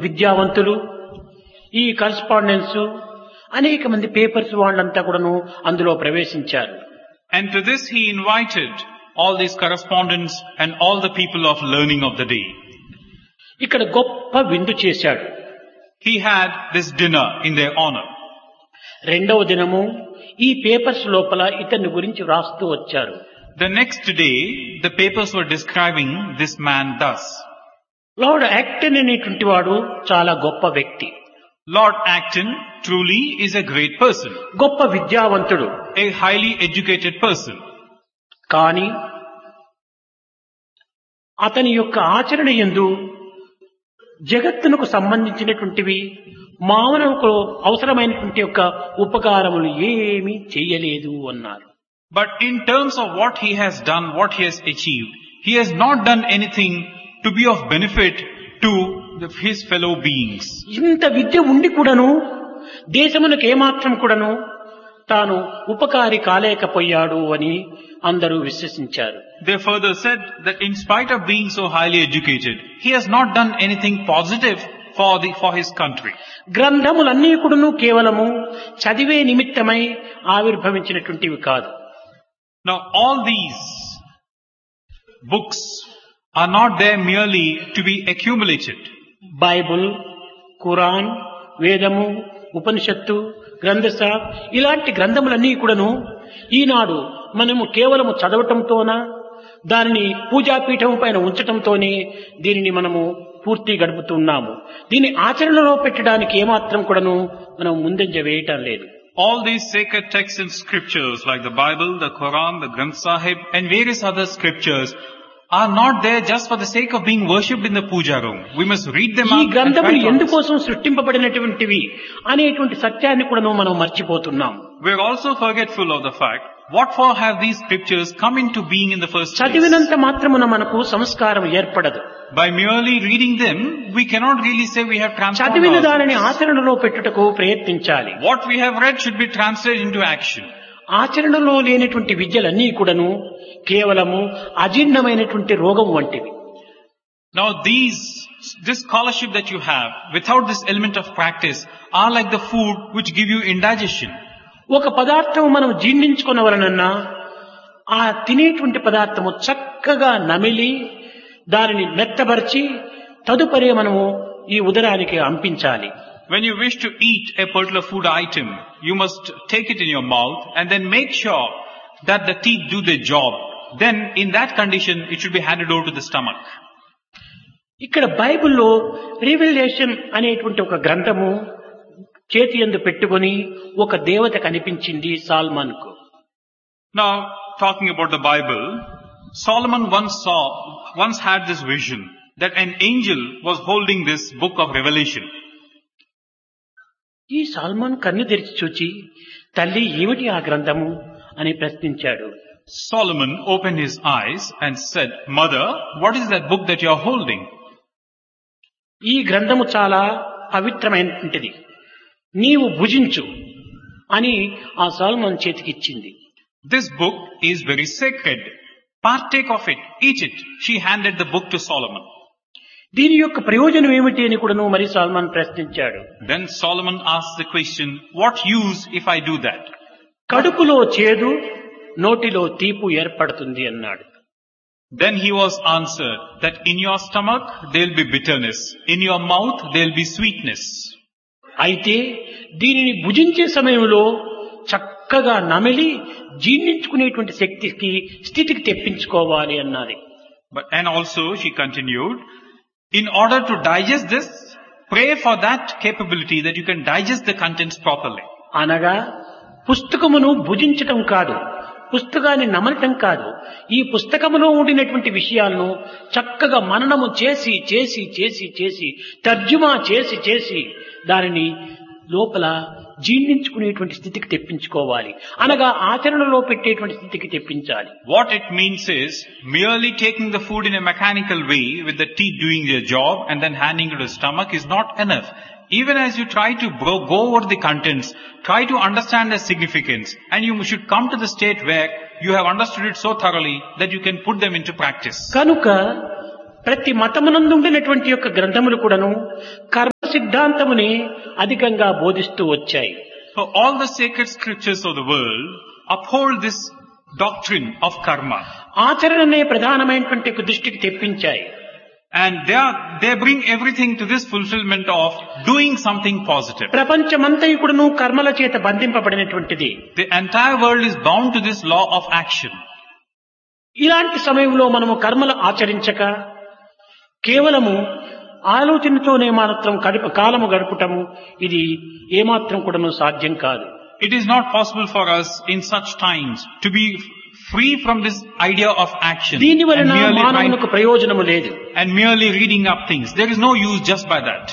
విద్యావంతులు ఈ కరస్పాండెన్స్ అనేక మంది పేపర్స్ వాళ్ళంతా కూడాను అందులో ప్రవేశించారు. And to this he invited all these correspondents and all the people of learning of the day. ఇక్కడ గొప్ప విందు చేశాడు. He had this dinner in their honor. రెండవ దినము ఈ పేపర్స్ లోపల ఇతని గురించి వ్రాస్తూ వచ్చారు. The next day, the papers were describing this man thus. Lord Acton అనేటువంటి వాడు చాలా గొప్ప వ్యక్తి. Lord Acton truly is a great person, గొప్ప విద్యావంతుడు. a highly educated person. కానీ అతని యొక్క ఆచరణ యందు జగత్తునకు సంబంధించినటువంటివి మానవులకు అవసరమైనటువంటి యొక్క ఉపకారములు ఏమీ చేయలేదు అన్నారు. But in terms of what he has done, what he has achieved, he has not done anything to be of benefit to his fellow beings. ఇంత విద్య ఉండి కూడాను దేశమునకు ఏమాత్రం కూడాను తాను ఉపకారి కాలేకపోయాడు అని అందరూ విశ్వసించారు. They further said that in spite of being so highly educated, he has not done anything positive for his country. గ్రంథములన్నీ కూడాను కేవలము చదివే నిమిత్తమై ఆవిర్భవించినటువంటివి కాదు. Now all these books are not there merely to be accumulated. Bible, Quran, వేదము, ఉపనిషత్తు, గ్రంథసార ఇలాంటి గ్రంథములన్నీ కూడాను ఈనాడు మనము కేవలము చదవటంతోనా దానిని పూజాపీఠం పైన ఉంచటంతోనే దీనిని మనము పూర్తి గడుపుతున్నాము. దీన్ని ఆచరణలో పెట్టడానికి ఏమాత్రం కూడాను మనం ముందంజ వేయటం లేదు. All these sacred texts and scriptures like the Bible, the Quran, the Granth Sahib and various other scriptures are not there just for the sake of being worshipped in the puja room. We must read them ఈ out and try గ్రంథములు to ఎందుకోసం సృష్టింపబడినటువంటివి అనేటువంటి సత్యాన్ని కూడా మనం మర్చిపోతున్నాం. We are also forgetful of the fact, what for have these scriptures come into being in the first place? చదివినంత మాత్రమున మనకు సంస్కారం ఏర్పడదు. By merely reading them, we cannot really say we have transformed చదివిన దానిని ourselves. ఆచరణలో పెట్టుటకు ప్రయత్నించాలి. What we have read should be translated into action. ఆచరణలో లేనటువంటి విద్యలన్నీ కూడాను కేవలము అజీర్ణమైనటువంటి రోగం వంటివి. Now this scholarship that you have, without this element of practice, are like the food which give you indigestion. ఒక పదార్థం మనం జీర్ణించుకునవలనన్నా ఆ తినేటువంటి పదార్థము చక్కగా నమిలి దానిని మెత్తబరిచి తదుపరి మనము ఈ ఉదరానికి అంపించాలి. When you wish to eat a particular food item, you must take it in your mouth and then make sure that the teeth do their job. Then in that condition, it should be handed over to the stomach. ఇక్కడ బైబిల్లో రివెలేషన్ అనేటువంటి ఒక గ్రంథము చేతి యందు పెట్టుకొని ఒక దేవత కనిపించింది సాల్మన్ కు. Now, talking about the Bible, Solomon once had this vision that an angel was holding this book of Revelation. ఈ సాల్మన్ కన్ను తెరిచి చూచి తల్లి ఏమిటి ఆ గ్రంథము అని ప్రశ్నించాడు. Solomon opened his eyes and said, "Mother, what is that book that you are holding?" ఈ గ్రంథము చాలా పవిత్రమైనటువంటిది, నీవు భుజించు అని ఆ salmon చేతికిచ్చింది. This book is very sacred. Partake of it, eat it. She handed the book to Solomon. దీని యొక్క ప్రయోజనం ఏమిటి అని కూడాను మరి సాల్మన్ ప్రశ్నించాడు. Then Solomon asked the question, what use if I do that? కడుపులో చేదు, నోటిలో తీపు ఏర్పడుతుంది అన్నాడు. Then he was answered that in your stomach there will be bitterness, in your mouth there will be sweetness. అయితే దీనిని భుజించే సమయంలో చక్కగా నమిలి జీర్ణించుకునేటువంటి స్థితికి తెప్పించుకోవాలి అన్నది. And also she continued, in order to digest this, pray for that capability that you can digest the contents properly. అనగా పుస్తకమును భుజించటం కాదు, పుస్తకాన్ని నమలటం కాదు, ఈ పుస్తకములో ఉండినటువంటి విషయాలను చక్కగా మననము చేసి చేసి చేసి చేసి తర్జుమా చేసి చేసి దానిని లోపల జీర్ణించుకునేటువంటి స్థితికి తెప్పించుకోవాలి, అనగా ఆచరణలో పెట్టేటువంటి స్థితికి తెప్పించాలి. What it means is merely taking the food in a mechanical way with the teeth doing their job and then handing it to the stomach is not enough. Even as you try to go over the contents, try to understand their significance, and you should come to the state where you have understood it so thoroughly that you can put them into practice. కనుక ప్రతి మతమునందు ఉండినటువంటి యొక్క గ్రంథములు కూడాను సిద్ధాంతముని అధికంగా బోధిస్తూ వచ్చాయి. So all the sacred scriptures of the world uphold this doctrine of karma. ఆచరణనే ప్రధానమైనటువంటి ఒక దృష్టికి తెప్పించాయి. And they bring everything to this fulfillment of doing something positive. ప్రపంచమంతయుడును కర్మల చేత బంధింపబడినటువంటిది. The entire world is bound to this law of action. ఇలాంటి సమయంలో మనము కర్మలు ఆచరించక కేవలము ఆలోచనతోనే మాత్రం కాలము గడుపుటము ఇది ఏమాత్రం కూడాను సాధ్యం కాదు. It is not possible for us in such times to be free from this idea of action దీని వలన మానవునికి ప్రయోజనము లేదు. and merely reading up things. There is no use just by that.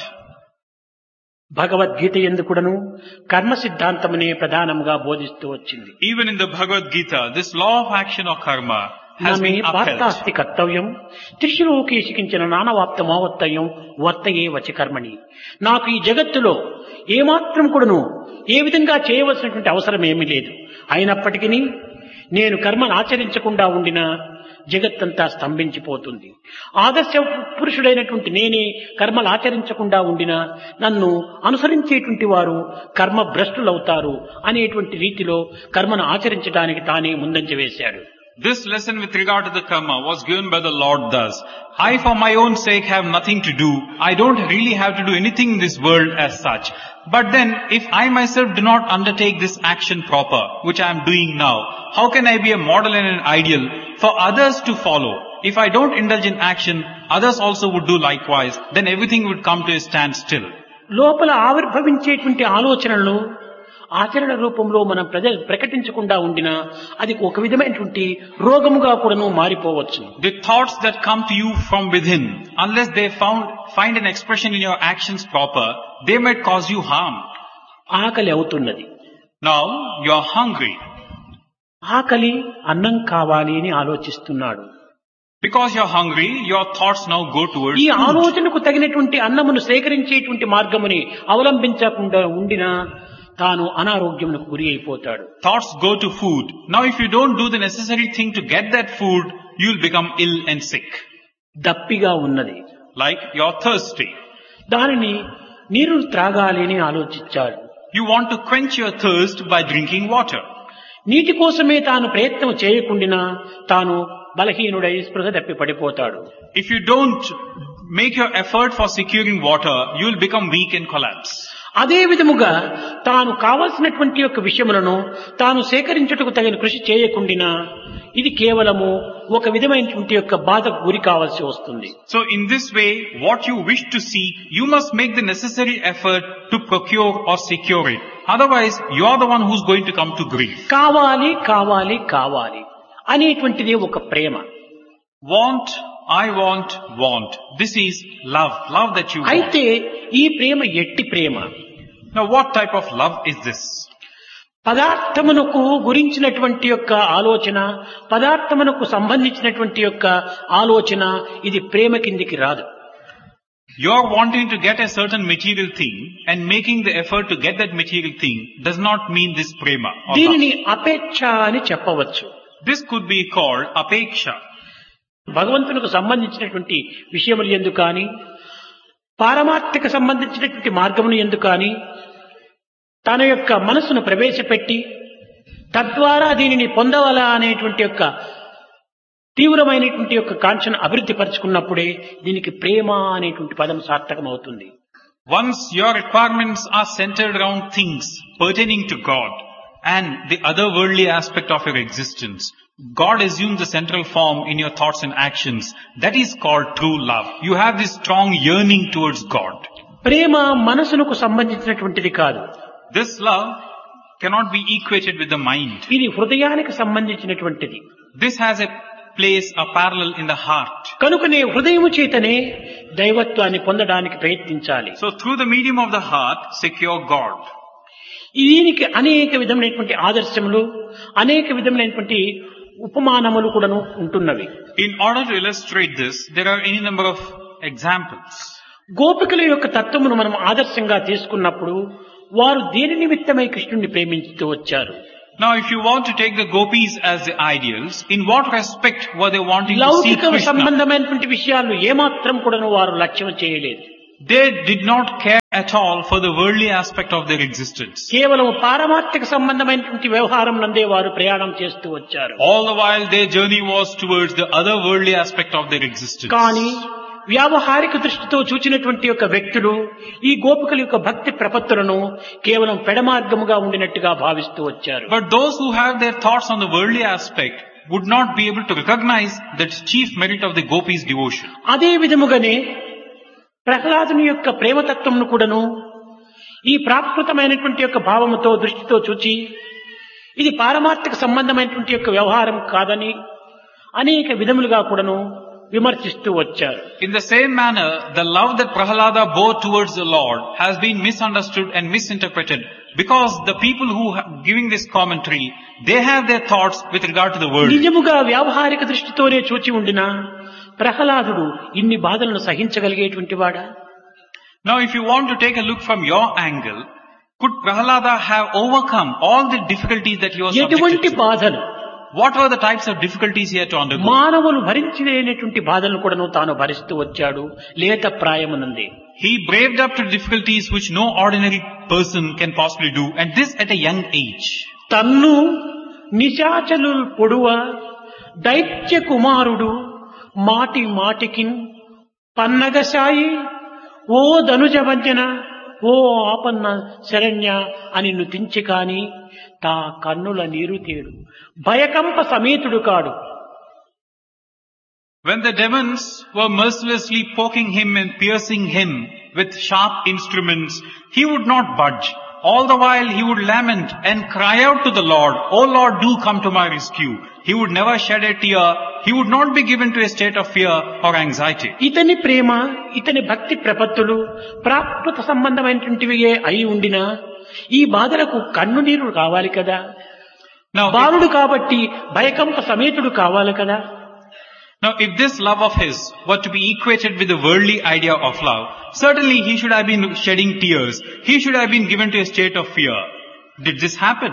Bhagavad Gita యందు కూడాను కర్మ సిద్ధాంతమునే ప్రధానముగా బోధిస్తూ వచ్చింది. Even in the Bhagavad Gita, this law of action or karma has నమే been upheld. వార్తాస్తి కర్తవ్యం త్రిశిలోకేశికించిన నానవాప్తమావత్తయం వర్తయే వచి కర్మణి. నాకు ఈ జగత్తులో ఏమాత్రం కూడాను ఏ విధంగా చేయవలసినటువంటి అవసరం ఏమీ లేదు. అయినప్పటికీ నేను కర్మను ఆచరించకుండా ఉండిన జగత్తంతా స్తంభించిపోతుంది. ఆదర్శ పురుషుడైనటువంటి నేనే కర్మలు ఆచరించకుండా ఉండినా నన్ను అనుసరించేటువంటి వారు కర్మ భ్రష్టులవుతారు అనేటువంటి రీతిలో కర్మను ఆచరించడానికి తానే ముందంజ వేశాడు. This lesson with regard to the karma was given by the Lord thus. I for my own sake have nothing to do. I don't really have to do anything in this world as such. But then if I myself do not undertake this action proper, which I am doing now, how can I be a model and an ideal for others to follow? If I don't indulge in action, others also would do likewise. Then everything would come to a standstill. లోపల ఆవిర్భవించేటువంటి ఆలోచనలు ఆచరణ రూపంలో మనం ప్రకటించకుండా ఉండినా అది ఒక విధమైనటువంటి రోగముగా కూడాను మారిపోవచ్చు. The thoughts that come to you from within, unless they find an expression in your actions proper, they might cause you harm. ఆకలి అవుతున్నది. Now you are hungry. ఆకలి అన్నం కావాలి అని ఆలోచిస్తున్నాడు. Because you are hungry, your thoughts now go towards ఈ food. ఆలోచనకు తగినటువంటి అన్నమును సేకరించేటువంటి మార్గముని అవలంబించకుండా ఉండినా తాను అనారోగ్యమునకు గురి అయిపోతాడు. Thoughts go to food. Now if you don't do the necessary thing to get that food, you will become ill and sick. దప్పిగా ఉన్నది. Like you are thirsty. దానిని నీరు త్రాగాలి అని ఆలోచించాడు. You want to quench your thirst by drinking water. నీటి కోసమే తాను ప్రయత్నం చేయకుండినా తాను బలహీనుడై స్పృహ తప్పి పడిపోతాడు. If you don't make your effort for securing water, you will become weak and collapse. అదే విధముగా తాను కావలసినటువంటి యొక్క విషయములను తాను సేకరించుటకు తగిన కృషి చేయకుండినా ఇది కేవలము ఒక విధమైనటువంటి యొక్క బాధకు గురి కావాల్సి వస్తుంది. So in this way, what you wish to seek, you must make the necessary effort to procure or secure it. Otherwise, you are the one who's going to come to grief. కావాలి కావాలి కావాలి అనేటువంటిది ఒక ప్రేమ. Want, I want. This is love that you want. అయితే ఈ ప్రేమ ఎట్టి ప్రేమ. Now what type of love is this? పదార్థమునకు గురించినటువంటి యొక్క ఆలోచన, పదార్థమునకు సంబంధించినటువంటి యొక్క ఆలోచన ఇది ప్రేమ కిందికి రాదు. You are wanting to get a certain material thing and making the effort to get that material thing does not mean this prema or దీనిని love. అపేక్ష అని చెప్పవచ్చు. This could be called apeksha. భగవంతునికి సంబంధించినటువంటి విషయములు యందు కానీ పారమార్థిక సంబంధించినటువంటి మార్గమును యందు కానీ తన యొక్క మనసును ప్రవేశపెట్టి తద్వారా దీనిని పొందవలా అనేటువంటి యొక్క తీవ్రమైనటువంటి యొక్క కాంక్షను అభివృద్ధి పరుచుకున్నప్పుడే దీనికి ప్రేమ అనేటువంటి పదం సార్థకం అవుతుంది. Once your requirements are centered around things pertaining to God and the other worldly aspect of your existence, God assumes the central form in your thoughts and actions. That is called true love. You have this strong yearning towards God. ప్రేమ మనసునకు సంబంధించినటువంటిది కాదు. This love cannot be equated with the mind. ఇది హృదయానికి సంబంధించినటువంటిది. This has a place, a parallel in the heart. కనుకనే హృదయము చేతనే దైవత్వాన్ని పొందడానికి ప్రయత్నించాలి. So through the medium of the heart, secure God. దీనికి అనేక విధమైనటువంటి ఆదర్శములు, అనేక విధమైనటువంటి ఉపమానములు కూడాను ఉంటున్నవి. In order to illustrate this, there are any number of examples. గోపికల యొక్క తత్వమును మనం ఆదర్శంగా తీసుకున్నప్పుడు వారు దేని నిమిత్తమై కృష్ణుడిని ప్రేమించుతూ వచ్చారు. Now if you want to take the gopis as the ideals, in what respect were they wanting to see లౌకిక Krishna? సంబంధమైనటువంటి విషయాలు ఏమాత్రం కూడాను వారు లక్ష్యం చేయలేదు. They did not care at all for the worldly aspect of their existence. కేవలం పారమార్థిక సంబంధమైనటువంటి వ్యవహారం నందే వారు ప్రయాణం చేస్తూ వచ్చారు. All the while their journey was towards the other worldly aspect of their existence. కానీ వ్యావహారిక దృష్టితో చూచినటువంటి యొక్క వ్యక్తులు ఈ గోపికల యొక్క భక్తి ప్రపత్తులను కేవలం పెడమార్గముగా ఉండినట్టుగా భావిస్తూ వచ్చారు. But those who have their thoughts on the worldly aspect would not be able to recognize that chief merit of the gopis' devotion. అదే విధముగానే ప్రహ్లాదుని యొక్క ప్రేమతత్వంను కూడాను ఈ ప్రాకృతమైనటువంటి యొక్క భావముతో దృష్టితో చూచి ఇది పారమార్థిక సంబంధమైనటువంటి యొక్క వ్యవహారం కాదని అనేక విధములుగా కూడాను విమర్శిస్తూ వచ్చారు. In the same manner, the love that Prahlada bore towards the Lord has been misunderstood and misinterpreted because the people who are giving this commentary, they have their thoughts with regard to the world. నిజముగా వ్యావహారిక దృష్టితోనే చూచి ఉండినా ప్రహ్లాదుడు ఇన్ని బాధలను సహించగలిగేటువంటి వాడా? Now if you want to take a look from your angle, could Prahlada have overcome all the difficulties that he was subjected ఎటువంటి to? బాధలు, What were the types of difficulties he had to undergo? మానవులు భరించలేనటువంటి బాధలను కూడాను తాను భరిస్తూ వచ్చాడు లేత ప్రాయమునంది. He braved up to difficulties which no ordinary person can possibly do, and this at a young age. తన్ను నిశాచలు పొడువ దైత్య కుమారుడు మాటి మాటికిన్ పన్నగశాయి ఓ ధనుజవంచన ఓ ఆపన్న శరణ్య అని నుతించి కాని తా కన్నుల నీరు తేడు భయకంప సమేతుడు కాడు. When the demons were mercilessly poking him and piercing him with sharp instruments, he would not budge. All the while he would lament and cry out to the Lord, "O Lord, do come to my rescue." He would never shed a tear. He would not be given to a state of fear or anxiety. ఇతని ప్రేమ ఇతని భక్తి ప్రపత్తులు ప్రాకృత సంబంధమైనటువంటివియే అయి ఉండినా ఈ బాధలకు కన్ను నీరు కావాలి కదా. Now, బాలుడు కాబట్టి భయకంప సమేతుడు కావాలి కదా. if this love of his were to be equated with the worldly idea of love, certainly he should have been shedding tears. He should have been given to a state of fear. Did this happen?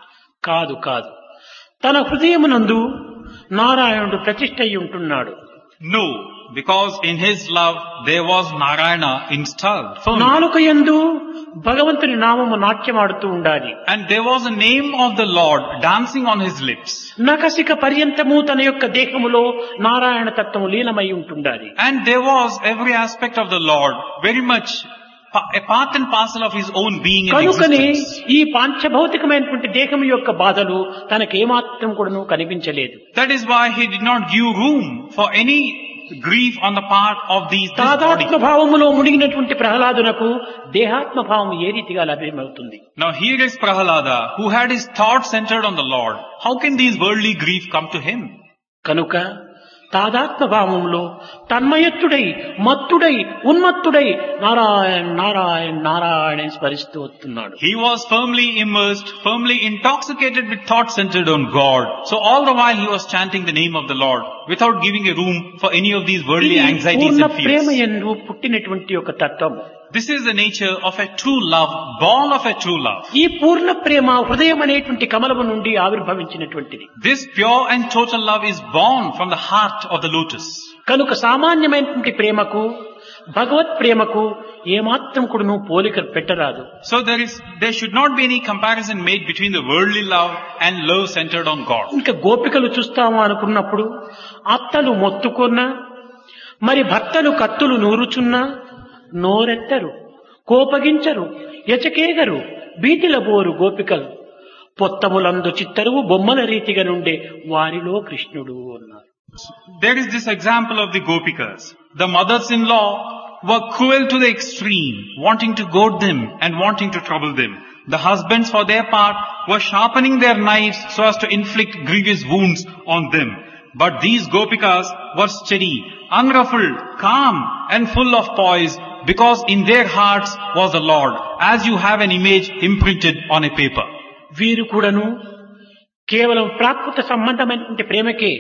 కాదు కాదు. తన హృదయమునందు నారాయణుడు ప్రతిష్ఠ అయి ఉంటున్నాడు. No, because in his love there was Narayana installed firmly. నాలుక యందు భగవంతుని నామము నాట్యమాడుతూ ఉండాలి. And there was a name of the Lord dancing on his lips. నఖశిఖ పర్యంతము తన యొక్క దేహములో నారాయణ తత్వము లీనమై ఉంటుండాలి. And there was every aspect of the Lord very much a part and parcel of his own being and కనుకనే existence. ఈ పాంచభౌతికమైనటువంటి దేహం యొక్క బాధలు తనకేమాత్రం కూడాను కనిపించలేదు. That is why he did not give room for any grief on the part of this body. తాదాత్మ భావములో మునిగినటువంటి ప్రహ్లాదునకు దేహాత్మ భావం ఏ రీతిగా లభ్యమవుతుంది? Now here is Prahlada who had his thoughts centered on the Lord. How can these worldly grief come to him? కనుక తాదాత్మ భావంలో తన్మయత్తుడై మత్తుడై ఉన్మత్తుడై నారాయణ నారాయణ నారాయణ స్మరిస్తూ వస్తున్నాడు. He was firmly immersed, firmly intoxicated with thoughts centered on God. So all the while he was chanting the name of the Lord without giving a room for any of these worldly ఇది anxieties Purna and Prema fears. యందు పుట్టినటువంటి ఒక తత్వం. This is the nature of a true love, born of a true love. ఈ పూర్ణ ప్రేమ హృదయం అనేటువంటి కమలము నుండి ఆవిర్భవించినటువంటిది. This pure and total love is born from the heart of the lotus. కనుక సామాన్యమైనటువంటి ప్రేమకు భగవత్ ప్రేమకు ఏమాత్రం కూడాను పోలిక పెట్టరాదు. So there should not be any comparison made between the worldly love and love centered on God. ఇంకా గోపికలు చూస్తాము అనుకున్నప్పుడు అత్తలు మొత్తుకున్నా మరి భర్తలు కత్తులు నూరుచున్నా నోరెత్తరు కోపగించరు ఎచకేగరు భీతిల బోరు గోపికలు పొత్తములందు చిత్తరువు బొమ్మల రీతిగా నుండే వారిలో కృష్ణుడు అన్నారు. There is this example of the Gopikas. The mothers-in-law were cruel to the extreme, wanting to goad them and wanting to trouble them. The husbands for their part were sharpening their knives so as to inflict grievous wounds on them. But these Gopikas were steady, unruffled, calm and full of poise because in their hearts was the Lord, as you have an image imprinted on a paper. వీరు కూడాను కేవలం ప్రాకృత సంబంధమైనటువంటి ప్రేమకే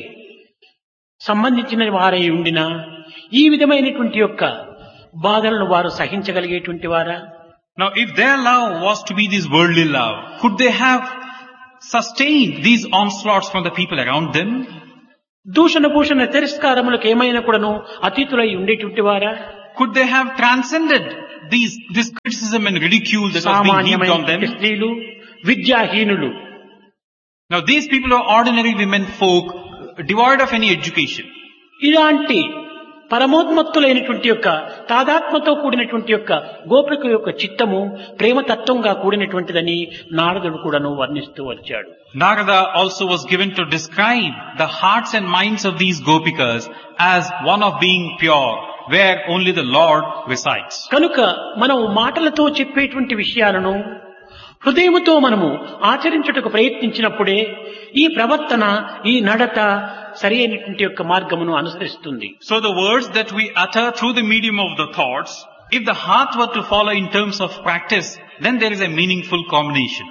సంబంధించిన వారై ఉండినా ఈ విధమైనటువంటి యొక్క బాధలను వారు సహించగలిగేటువంటి వారా? Now if their love was to be this worldly love, could they have sustained these onslaughts from the people around them? దూషణ భూషణ తిరస్కారములకు ఏమైనా కూడాను అతీతులై ఉండేటువంటి వారా? could they have transcended this criticism and ridicule that was being heaped on them? సామాన్యమైన స్త్రీలు, విద్యాహీనులు, Now these people are ordinary women folk, devoid of any education. ఇలాంటి పరమోన్మత్తులైనటువంటి యొక్క తాదాత్మతో కూడినటువంటి యొక్క గోపిక యొక్క చిత్తము ప్రేమతత్వంగా కూడినటువంటిదని నారదుడు కూడాను వర్ణిస్తూ వచ్చాడు. Narada also was given to describe the hearts and minds of these gopikas as one of being pure, where only the Lord resides. కనుక మనం మాటలతో చెప్పేటువంటి విషయాలను హృదయముతో మనము ఆచరించుటకు ప్రయత్నించినప్పుడే ఈ ప్రవర్తన, ఈ నడత సరి అయినటువంటి యొక్క మార్గమును అనుసరిస్తుంది. So the words that we utter through the medium of the thoughts, if the heart were to follow in terms of practice, then there is a meaningful combination.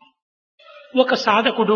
ఒక సాధకుడు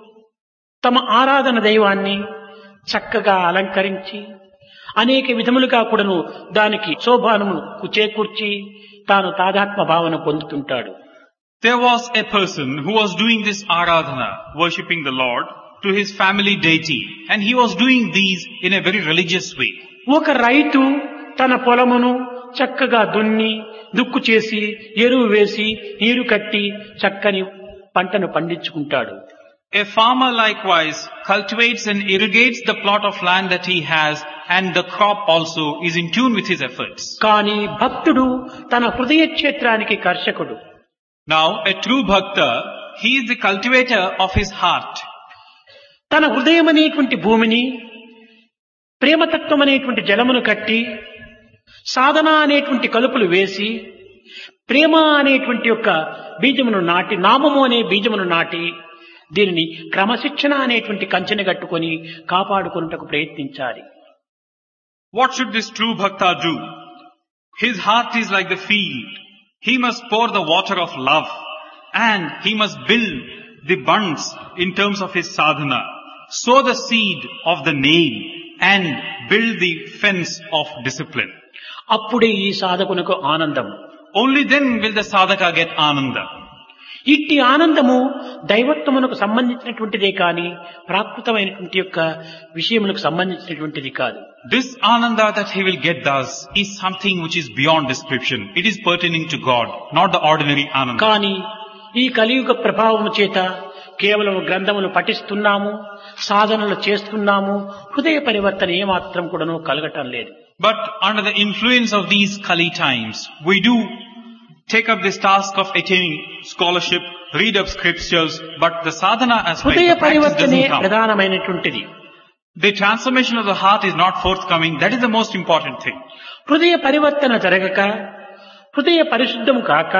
తమ ఆరాధన దైవాన్ని చక్కగా అలంకరించి అనేక విధములుగా కూడాను దానికి శోభానము చేకూర్చి తాను తాదాత్మ భావన పొందుతుంటాడు. There was a person who was doing this aradhana, worshipping the Lord, to his family deity, and he was doing these in a very religious way. ఒక రైతు తన పొలమును చక్కగా దున్ని దుక్కు చేసి ఎరువు వేసి నీరు కట్టి చక్కని పంటను పండించుకుంటాడు. A farmer likewise cultivates and irrigates the plot of land that he has, and the crop also is in tune with his efforts. కానీ భక్తుడు తన హృదయ క్షేత్రానికి కర్షకుడు. Now, a true bhakta, he is the cultivator of his heart. తన హృదయం అనేటువంటి భూమిని ప్రేమతత్వం అనేటువంటి జలమును కట్టి సాధన అనేటువంటి కలుపులు వేసి ప్రేమ అనేటువంటి యొక్క బీజమును నాటి, నామము అనే బీజమును నాటి దీనిని క్రమశిక్షణ అనేటువంటి కంచెని కట్టుకొని కాపాడుకున్నటకు ప్రయత్నించాలి. What should this true bhakta do? His heart is like the field. He must pour the water of love, and he must build the bunds in terms of his sadhana, sow the seed of the nail, and build the fence of discipline. అప్పుడే ఈ సాధకునకు ఆనందం. Only then will the sadhaka get ananda. ఇట్టి ఆనందము దైవత్వమునకు సంబంధించినటువంటిదే కాని ప్రాకృతమైనటువంటి యొక్క విషయములకు సంబంధించినటువంటిది కాదు. This ananda that he will get thus is something which is beyond description. It is pertaining to God, not the ordinary ananda. కానీ ఈ కలియుగ ప్రభావము చేత కేవలం గ్రంథములు పఠిస్తున్నాము, సాధనలు చేస్తున్నాము, హృదయ పరివర్తన ఏమాత్రం కూడాను కలగటం లేదు. But under the influence of these Kali times, we do take up this task of attaining scholarship, read up scriptures, but the sadhana aspect, హృదయ the practice పరివర్తనే doesn't come. ప్రధానమైనటువంటిది. The transformation of the heart is not forthcoming. That is the most important thing. హృదయ పరివర్తన జరగక, హృదయ పరిశుద్ధము కాక,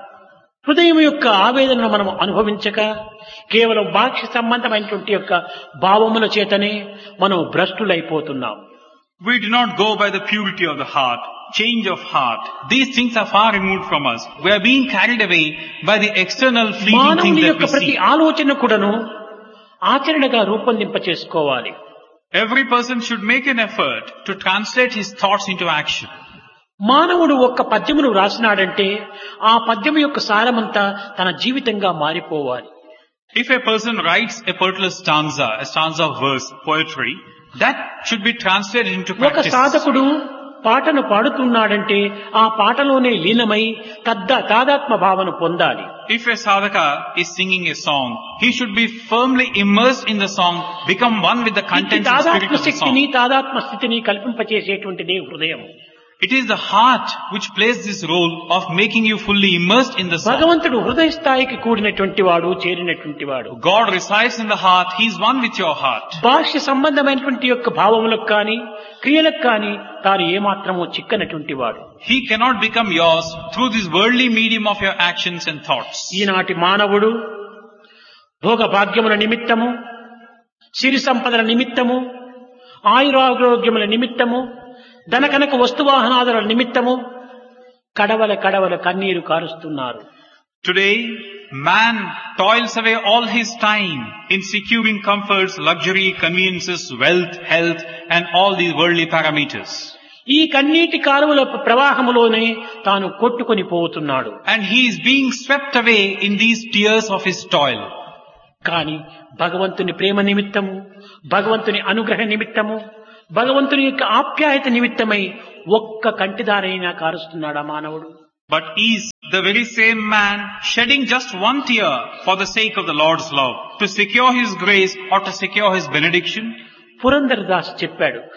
హృదయం యొక్క ఆవేదనను మనం అనుభవించక కేవలం బాహ్య సంబంధమైనటువంటి యొక్క భావముల చేతనే మనం భ్రష్టులైపోతున్నాం. We do not go by the purity of the heart, change of heart. These things are far removed from us. We are being carried away by the external fleeting things మానవుని that యొక్క we ప్రతి see. ఆలోచన కూడాను ఆచరణగా రూపొందింప చేసుకోవాలి. Every person should make an effort to translate his thoughts into action. మానవుడు ఒక్క పద్యమును రాసినాడంటే ఆ పద్యము యొక్క సారమంతా తన జీవితంగా మారిపోవాలి. If a person writes a particular stanza of verse, poetry, that should be translated into ఒక practice. సాధకుడు పాటను పాడుతున్నాడంటే ఆ పాటలోనే లీనమై తాదాత్మ భావన పొందాలి. If a sadhaka is singing a song, he should be firmly immersed in the song, become one with the contents and spirit తాదాత్మ of the శక్తిని, song. తాదాత్మ స్థితిని కల్పింపచేసేటువంటిదే హృదయం. It is the heart which plays this role of making you fully immersed in the song. భగవంతుడు హృదయ స్థాయికి కూడినటువంటి వాడు, చేరినటువంటి వాడు. God resides in the heart. He is one with your heart. బాహ్య సంబంధమైనటువంటి యొక్క భావములకు కానీ క్రియలకు కానీ తాను ఏమాత్రమూ చిక్కనటువంటి వాడు. He cannot become yours through this worldly medium of your actions and thoughts. ఈనాటి మానవుడు భోగ భాగ్యముల నిమిత్తము, సిరి సంపదల నిమిత్తము, ఆయురారోగ్యముల నిమిత్తము, ధనకనక వస్తువాహనాదుల నిమిత్తము కడవల కన్నీరు కారుస్తున్నారు. Today, man toils away all his time in securing comforts, luxury, conveniences, wealth, health, and all these worldly parameters. ఈ కన్నీటి కాలువల ప్రవాహములోనే తాను కొట్టుకొని పోతున్నాడు. And he is being swept away in these tears of his toil. కానీ భగవంతుని ప్రేమ నిమిత్తము, భగవంతుని అనుగ్రహ నిమిత్తము, భగవంతుని యొక్క ఆప్యాయత నిమిత్తమై ఒక్క కంటిదారైనా కారుస్తున్నాడా మానవుడు? But is the very same man shedding just one tear for the sake of the Lord's love, to secure His grace or to secure His benediction? Purandara Das చెప్పాడు,